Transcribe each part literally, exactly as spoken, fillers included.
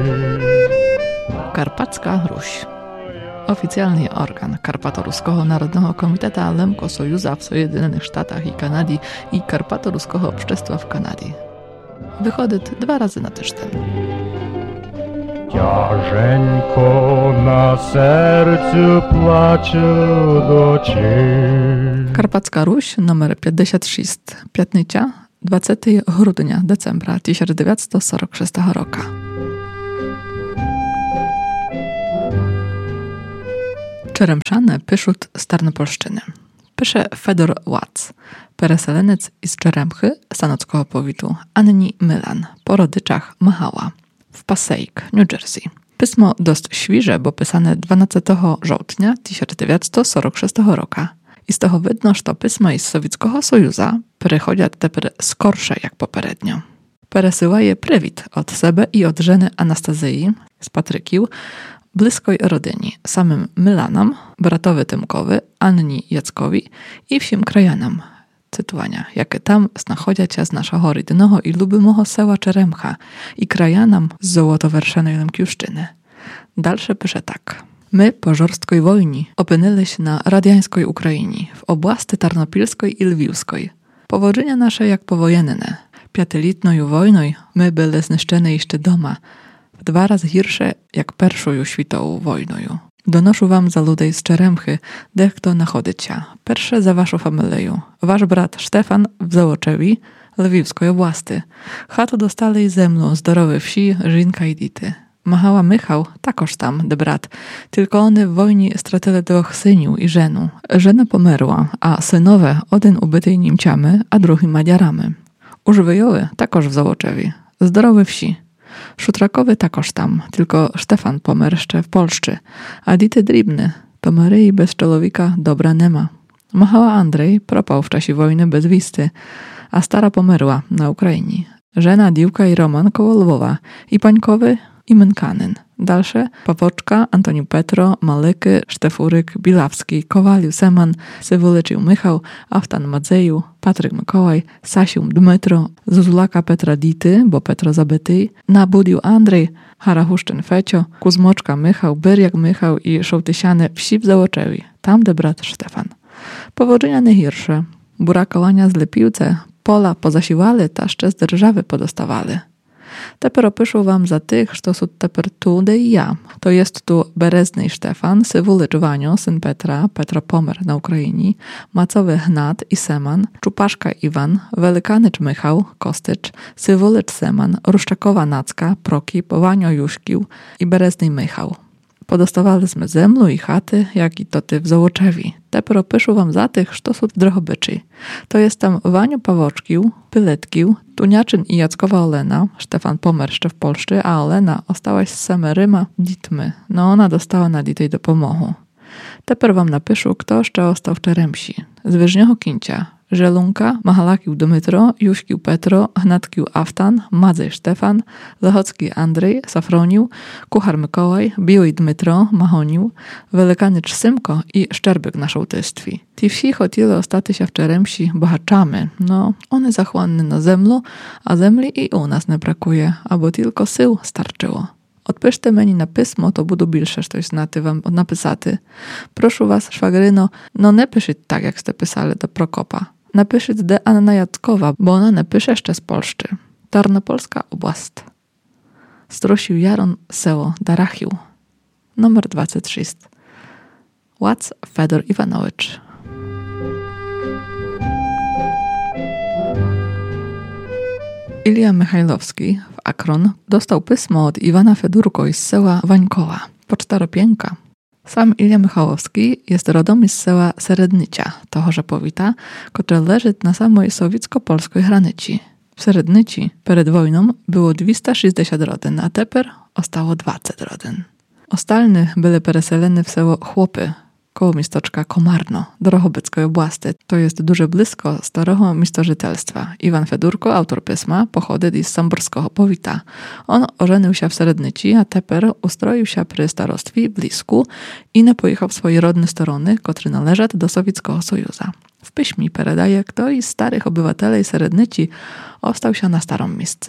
Karpacka Ruś. Oficjalny organ Karpato-Ruskiego Narodnego Komiteta Lemko Sojuza w Sojedynionych Sztatach i Kanady i Karpato-Ruskiego Общества w Kanadzie. Wychodzi dwa razy na tydzień. Тяженько на серцю плачу дочі. Karpacka Ruś numer pięćdziesiąt sześć, piętnica, dwudziestego grudnia decembra tysiąc dziewięćset czterdziestego szóstego roku. Czeremszane pyszut z Tarnopolszczyny. Pisze Fedor Łac, pereseleniec z Czeremchy, sanockiego powitu, Anni Milan, po rodyczach Machała, w Passaic, New Jersey. Pismo dość świeże, bo pisane dwunastego żołtnia tysiąc dziewięćset czterdziestego szóstego roku. I z tego widno, że to pisma z Sowieckiego Sojuza przechodzą teraz skorsze jak poprzednio. Peresyłaje prywit od siebie i od żony Anastazji z Patrykił, bliskiej rodyni, samym Milanom, bratowi Tymkowi, Anni Jackowi i wsim krajanom. Cytowania, jakie tam znachodzą się z naszego rydnego i lubimego sela Czeremcha i krajanam z złotowerszanej Lemkiuszczyny. Dalsze pisze tak. My po żorstkiej wojnie opynili się na radiańskiej Ukrainie, w oblasti tarnopilskiej i lwiwskiej. Powodzenia nasze jak powojenne. Piętylitną wojną my byli zniszczeni jeszcze doma, w dwa razy hirsze jak pierwszą światową wojną. Donoszę wam za ludzi z Czeremchy, dech kto nachodzicie. Pierwsze za waszą familię. Wasz brat Stefan w Załoczewi, lwiwskiej oblasti. Chatu dostali ze mną zdrowe wsi, żinka i dity. Machała Michał, takoż tam, de brat. Tylko one w wojnie stracili dwóch syniów i żenu. Żena pomerła, a synowe один ubitej Niemcami, a drugi Madziarami. Używajowy takoż w Załoczewi. Zdrowe wsi. Szutrakowy takoż tam, tylko Stefan pomer jeszcze w Polsce, a dity dribny, to Maryi bez człowika dobra nema. Machała Andrzej propał w czasie wojny bez wisty, a stara pomerła na Ukrainie. Żena, Diłka i Roman koło Lwowa, i Pańkowy, i Mynkanyn. Dalsze Pawoczka, Antoniu Petro, Malyky, Sztefuryk, Bilawski, Kowaliu Seman, Sywuleczył Michał, Aftan Madzeju, Patryk Mikołaj, Sasium Dmytro, Zuzulaka Petra Dity, bo Petro zabyty, Nabudił Andrzej, Harachuszczyn Fecio, Kuzmoczka Michał, Byriak Michał i Szołtysiane wsi w Załoczewi, tam de brat Stefan. Powodzenia najgorsze. Burakowania z Lepiłce, pola pozasiłali, taszcze z drżawy podostawali. Teper opiszę wam za tych, że są teper tu de i ja. To jest tu Berezny Stefan, Sywulecz Wanio, syn Petra, Petro pomer na Ukrainie, Macowy Hnat i Seman, Czupaszka Iwan, Welikanycz Michał, Kostycz, Sywulecz Seman, Ruszczakowa Nacka, Prokip, Wanio Juśkił i Berezny Michał. Podostawaliśmy zemlu i chaty, jak i to ty w Załoczewi. Teper opiszę wam za tych, że są drohobyczy. To jest tam Wanio Pawoczkił, Pyletkił, Tuniaczyn i Jackowa Olena, Stefan pomer jeszcze w Polsce, a Olena ostałaś z Semeryma ditmy. No ona dostała na ditej do pomochu. Teper wam napiszę, kto jeszcze ostał w Czeremsi. Z Wyżniocho Kincia, Żelunka, Machalakił Dmytro, Juśkił Petro, Hnatkił Aftan, Madzej Stefan, Lechocki Andrzej, Safronił, Kuchar Mikołaj, Biły Dmytro, Machonił, Welikanycz Symko i Szczerbyk na sołtystwie. Ci wsi chodziły ostaty się w Czeremsi bohaczamy. No, one zachłanne na zemlu, a zemli i u nas nie brakuje, albo tylko sył starczyło. Odpiszcie meni na pismo, to budu bilsze coś znaty wam napisaty. Proszę was, szwagryno, no nie piszyć tak, jak ste pisali do Prokopa. Napiszyć de Anna Jackowa, bo ona nie pisze jeszcze z Polszczy. Tarnopolska oblast. Strusił Jaron Seło Darachił. Numer dwadzieścia sześć. Łac Fedor Iwanowicz. Ilia Michajlowski w Akron dostał pismo od Iwana Fedurko z sela Wańkowa, pocztaropienka. Sam Ilia Michałowski jest rodom z sela Serednycia, tohorze powita, które leży na samej sowiecko-polskiej granicy. W Serednyci przed wojną było dwieście sześćdziesiąt rodyn, a teper ostało dwadzieścia rodyn. Ostalny byli pereseleny w selo Chłopy, koło miasteczka Komarno, Drohobeckiej oblasti. To jest duże blisko starego miastożytelstwa. Iwan Fedurko, autor pisma, pochodzi z samborskiego powita. On ożenił się w Serednyci, a teper ustroił się przy starostwie w Lisku i nie pojechał w swoje rodne strony, które należą do Sowieckiego Sojuza. W piśmie peredaje, kto z starych obywateli Serednyci ostał się na starym miejscu.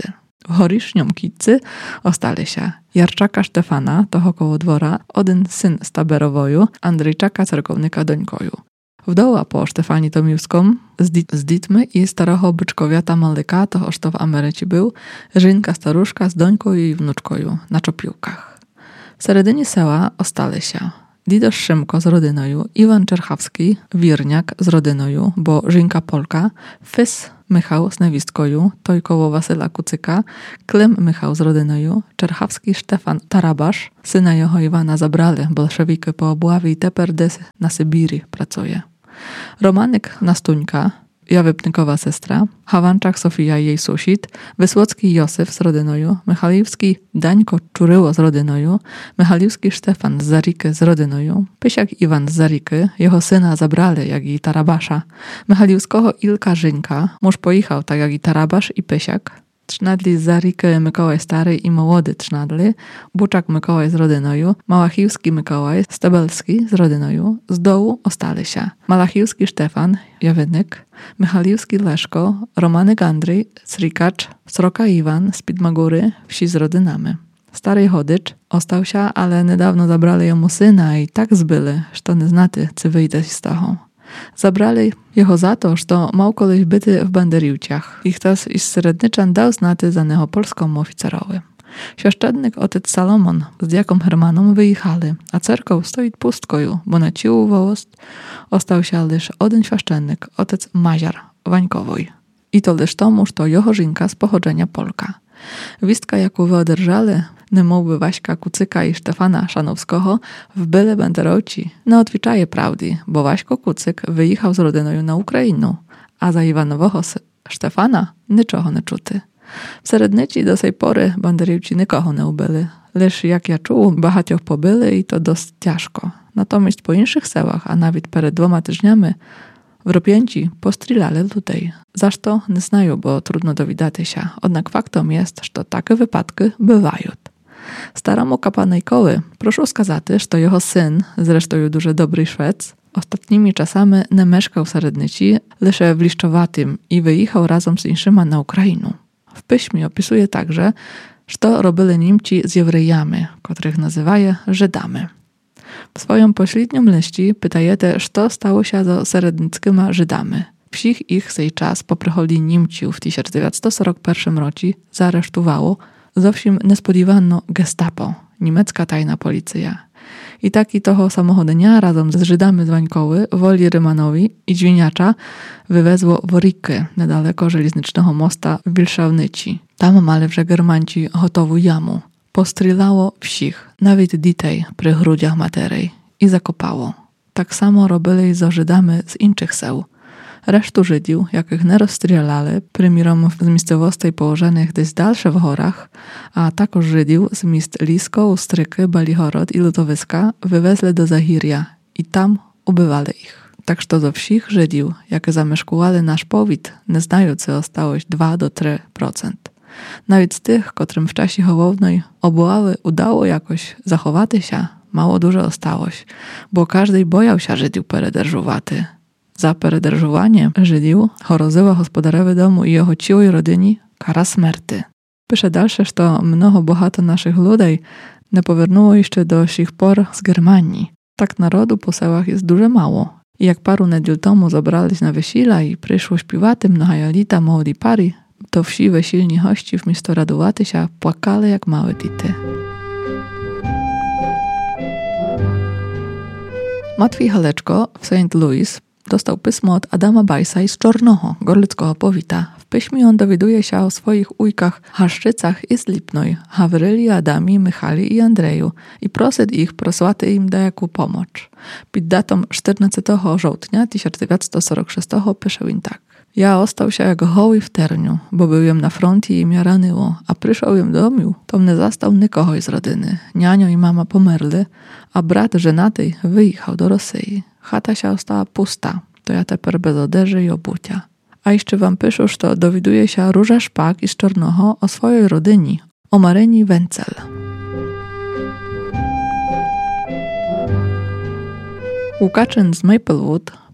W Horišňom Kicy ostali się Jarczaka Štefana, toho koło dwora, один syn z Taberowoju, Andrzejczaka cerkownika Dońkoju. Wdoła po Štefani Tomiłskom z, dit, z Ditmy i staroho byczkowiata Malyka, toho što w Ameryce był, żynka staruszka z Dońkoju i wnuczkoju na czopiłkach. W seredynie sela ostali się Didosz Szymko z rodynoju, Iwan Czerchawski, Wirniak z rodynoju, bo żynka Polka, Fys Michał z nawistkoju, Tojkowo Wasyla Kucyka, Klym Michał z rodynoju, Czerchawski Štefan Tarabasz, syna jeho Iwana zabrali bolszewiki po obławie i teper des na Sybirii pracuje. Romanek Nastuńka, Jawypnykowa sestra, Hawanczak Sofia i jej sąsiad, Wysłocki Józef z rodynoju, Michaliwski Dańko Czuryło z rodynoju, Michaliwski Štefan z Zariky z rodynoju, Pysiak Iwan z Zariky, jego syna zabrali, jak i Tarabasza, Michaliwskiego Ilka Żynka, mąż pojechał tak jak i Tarabasz i Pysiak, Trznadli z Zariky Mikołaj Stary i Młody Trznadli, Buczak Mikołaj z rodynoju, Malachiwski Mikołaj Stebelski z rodynoju, z dołu ostali się Malachiwski Štefan, Jawynyk, Michaliwski Leszko, Romanek Andrzej, Srikacz, Sroka Iwan z Pidmagóry, wsi z rodynami. Stary Chodycz ostał się, ale niedawno zabrali jemu syna i tak zbyli, że nie znaty, co wyjdzie z toho. Zabrali jeho za to, że mał koleś byty w Banderiłciach. Ich tas iz Srednyczan dał znaty za neho polską oficerowy. Świeszczednik otec Salomon z diakom Hermanom wyjechali, a cerkow stoi pustkoju, bo na ciu wołost ostał się lisz один świeszczennik, otec Maziar, Wańkowoj. I to lisz tomu, że to jeho żynka z pochodzenia Polka. Wistka jaką wyoderżali, nemowby Waśka Kucyka i Štefana Szanowskiego w byle banderoci na odwiczaje prawdy, bo Waśko Kucyk wyjechał z rodynoju na Ukrainę, a za Iwanowego Štefana niczego nie czuty. W Serednyci do tej pory banderівці nikogo nie ubyli, lecz jak ja czuł, багатьох pobyli i to dość ciężko. Natomiast po inszych sełach, a nawet przed dwoma tyżniami, Wropięci postrilali tutaj. Zaż to nie znają, bo trudno dowiadać się. Jednak faktem jest, że takie wypadki bywają. Staromu kapanejkowi proszę skazać, że to jego syn, zresztą duży dobry Szwec, ostatnimi czasami nie mieszkał w Serednyci, lecz w Liszczowatym i wyjechał razem z inszyma na Ukrainę. W piśmie opisuje także, że to robili Niemci z Jewrejami, których nazywaje Żydami. W swoim pośrednim liście pytajete, co stało się ze serednyckimi Żydami. Wsich ich sej czas po przychodzie Niemców w tysiąc dziewięćset czterdziestym pierwszym roku zaaresztowało, zowsiem niespodziewano gestapo, niemiecka tajna policja. I taki toho samego dnia razem z Żydami z Wańkoły, Woli Rymanowi i Dźwiniacza wywezło w Rikę, niedaleko żeleznicznego mosta w Wilszawnyci. Tam mali w Germanci gotową jamu. Postrylało wsich, nawet ditej przy grudziach materej i zakopało. Tak samo robili z Żydami z innych seł. Resztu Żydiów, jakich nie rozstrzelali, prymirom z miejscowości położonych gdzieś dalsze w horach, a także Żydiów z miejsc Lisko, Ustryky, Balihorod i Lutowiska wywezli do Zahiria i tam ubywali ich. Tak że ze wsich Żydiów, jakie zamieszkowali nasz powit, nie znający ostałość dwa do trzech procent. Nawet z tych, którym w czasie hołownej obławy udało jakoś zachować się, mało dużo ostałoś, bo każdy bojał się Żydiów perederżowaty. Za perederżowanie Żydiów chorozyła gospodarowy domu i jeho ciłej rodyni kara śmierty. Pisze dalsze, że to mnoho bohato naszych ludzi nie powiernuło jeszcze do sich por z Germanii. Tak narodu po sełach jest dużo mało. I jak paru niedziel temu zabrali na wesila i przyszło śpiewaty mnohajalita młodzi pary, to wsi wesilni hości w miasto radowaty się płakali jak małe dity. Matwiej Haleczko w Saint Louis dostał pismo od Adama Bajsa z Czornoho, gorlickiego powita. W piśmie on dowiaduje się o swoich ujkach Haszczycach i Slipnoj, Hawryli, Adami, Michali i Andrzeju i prosi ich prosłać im dajaką pomoc. Pod datą czternastego żołtnia tysiąc dziewięćset czterdziestego szóstego pisze im tak. Ja ostał się jak hoły w terniu, bo byłem na froncie i mnie ranyło, a przyszedłem do domu, to mnie zastał nikogo z rodziny. Nianio i mama pomerli, a brat żenaty wyjechał do Rosji. Chata się ostała pusta, to ja teper bez odeży i obucia. A jeszcze wam piszę, że dowiaduje się Róża Szpak z Czornoho o swojej rodyni, o Maryni Wencel. Łukaczyn z Maplewood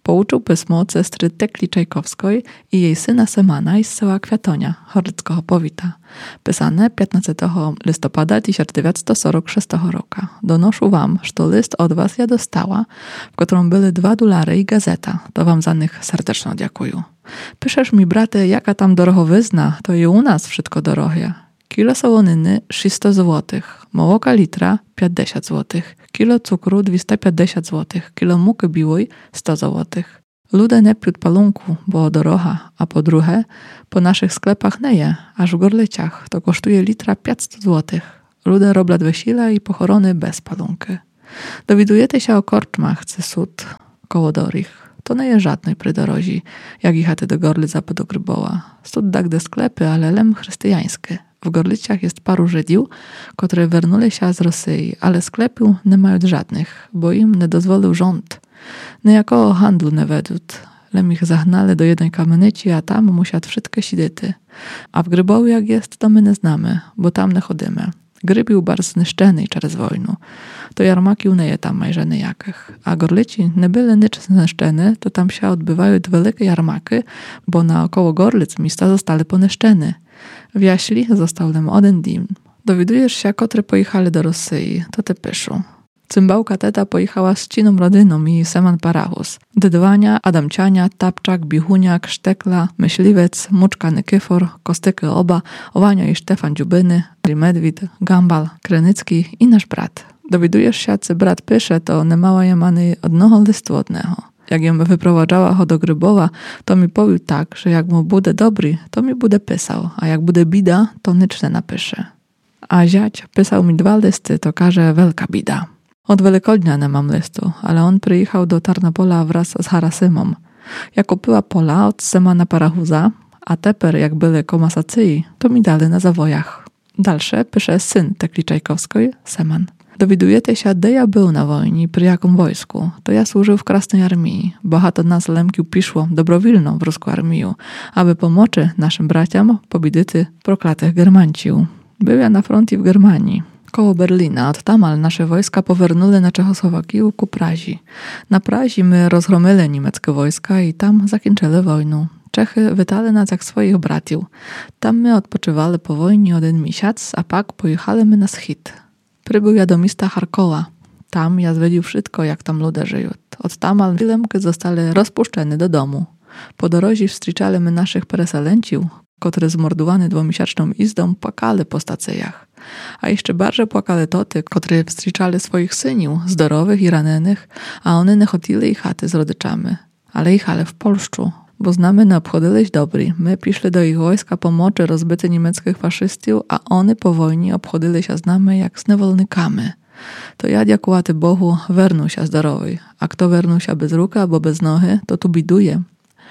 Pouczył pysmo od sestry Tekli Czajkowskiej i jej syna Semana z sela Kwiatonia, Chorlickiego powita. Pisane piętnastego listopada tysiąc dziewięćset sorocznego szóstego roku. Donoszę wam, że to list od was ja dostała, w którym były dwa dolary i gazeta. To wam za nich serdecznie dziękuję. Piszesz mi, brate, jaka tam dorogowyzna, to i u nas wszystko dorogie. Kilo sołoniny trzysta złotych, mołoka litra pięćdziesiąt złotych, kilo cukru dwieście pięćdziesiąt złotych, kilo muki biłej sto złotych. Ludzie nie piją palunku, bo doroga, a po drugie, po naszych sklepach nie je, aż w Gorliciach to kosztuje litra pięćset złotych. Ludzie robią wesila i pochorony bez palunki. Dowiadujecie się o korczmach, czy sud koło dorich. To nie jest żadnej prydorozi, jak jechaty do Gorlica do Gryboła. Stud tak do sklepy, ale lem chrześcijańskie. W Gorliciach jest paru Żydiów, które wernuli się z Rosji, ale sklepu nie mają żadnych, bo im nie dozwolił rząd. Niejakoło handlu nie wedłud. Lem ich zahnali do jednej kamienicy, a tam musiał wszystkie sidyty. A w Grybowu jak jest, to my nie znamy, bo tam nie chodzimy. Grybił bar zniszczony przez wojnu. To jarmaki nie je tam majże niejakich. A Gorlici nie byli nic zniszczeni, to tam się odbywają dwie wielkie jarmaki, bo naokoło Gorlic miasta zostały poniszczone. W Jaśli został nam jeden dym. Dowiadujesz się, kotre pojechali do Rosji, to te piszą. Cymbałka teta pojechała z ciną rodyną i Seman Parachus. Dydwania, Adamciania, Tapczak, Bichuniak, Sztekla, Myśliwec, Muczka Nykyfor, Kostyky Oba, Owania i Stefan Dziubyny, Medwid, Gambal, Krenicki i nasz brat. Dowiadujesz się, co brat pisze, to nie mała jemany odnoho listu odnego. Jak ją wyprowadzała ho do Grybowa, to mi powił tak, że jak mu bude dobry, to mi bude pisał, a jak bude bida, to nic nie napisze. A ziać pisał mi dwa listy, to każe wielka bida. Od Wielkodnia nie mam listu, ale on przyjechał do Tarnopola wraz z Harasymą. Ja kupiła pola od Semana Parachuza, a teper jak byli komasacyji, to mi dali na zawojach. Dalsze pisze syn Tekli Czajkowskiej, Seman. Dowiadujecie się, gdzie ja był na wojnie, przy jakim wojsku. To ja służył w Krasnej Armii. Bohato nas Lemkiu piszło dobrowilną w ruską armię, aby pomocy naszym braciom pobidyty proklatych Germancił. Był ja na froncie w Germanii. Koło Berlina, od tam, ale nasze wojska powernuli na Czechosłowakię ku Prazi. Na Prazi my rozgromili niemieckie wojska i tam zakończyli wojnę. Czechy witali nas jak swoich bratiów. Tam my odpoczywali po wojnie jeden miesiąc, a pak pojechali my na schit. Przybył ja do miasta Charkowa. Tam ja zwiedził wszystko, jak tam ludzie żyją. Od tam, ale Lemki zostali rozpuszczeni do domu. Po drodze wstrzyczali my naszych pereselęciów, które zmordowani dwumiesięczną izdą płakali po stacjach. A jeszcze bardziej płakali toty, które wstrzyczali swoich syniów, zdrowych i ranionych, a one nie chodzili ich chaty z rodyczami. Ale jechali w Polszu, bo znamy nie obchodzili dobry. My piszli do ich wojska pomocy rozbyty niemieckich faszystów, a one po wojnie obchodzili się z nami jak z niewolnikami. To ja dziękuję Bogu wernu się zdrowy, a kto wernu się bez ruka albo bez nohy, to tu biduje.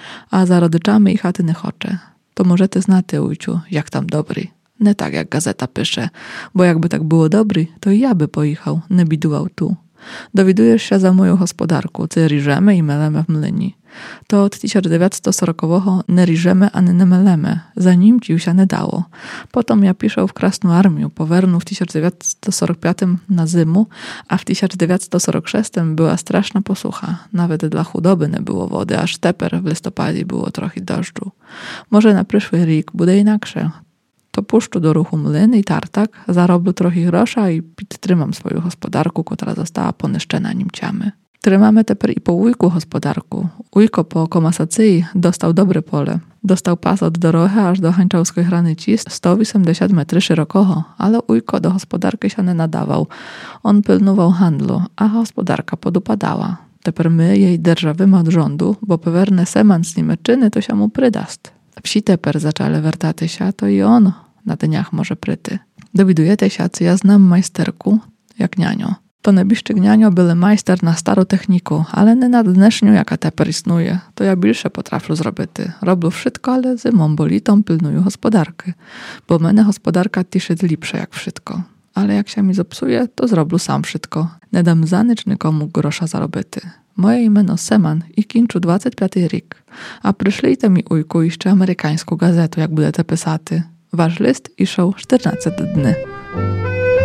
A za rodyczami i chaty nie chocze. To możecie znać, ujciu, jak tam dobry. Nie tak jak gazeta pisze, bo jakby tak było dobry, to i ja by pojechał, nie biduwał tu. Dowiadujesz się za moją gospodarku, co riżemy i melemy w mlyni. To od tysiąc dziewięćset sorocznego nie riżemy ani nie melemy, za nim ci się nie dało. Potem ja piszę w Krasną Armię, powernu w tysiąc dziewięćset sorocznym piątym na zimu, a w tysiąc dziewięćset sorocznym szóstym była straszna posucha. Nawet dla chudoby nie było wody, aż teper w listopadzie było trochę deszczu. Może na przyszły rok będzie inaksze. To puszczu do ruchu mlyn i tartak, zarobił trochę grosza i trzymam swoją gospodarku, która została poniszczona Niemcami. Trzymamy teper i po ujku gospodarku. Ujko po komasacji dostał dobre pole. Dostał pas od drogi aż do Hańczałskiej granicy sto osiemdziesiąt metrów szerokoho, ale ujko do gospodarki się nie nadawał. On pilnował handlu, a gospodarka podupadała. Teper my jej dzierżawimy od rządu, bo pewerne Seman z Niemczyny to się mu przydast. Wsi teper zaczęli wertaty się, to i on na dniach może pryty. Dowiadujecie się, co ja znam majsterku, jak nianio. To najbliższy gnianio były majster na starą techniku, ale nie na dneszniu, jaka teper istnuje. To ja bільше potrafię zrobić. Robię wszystko, ale zimą bolitą pilnuję gospodarki. Bo mnie gospodarka tiszy lepsza jak wszystko. Ale jak się mi zepsuje, to zrobię sam wszystko. Nie dam za nic nikomu grosza zarobić. Moje imię Seman i kończę dwudziesty piąty rok. A przyszlijcie mi ujku jeszcze amerykańską gazetę, jak będziecie pisaty. Wasz list iszał czternaście dni.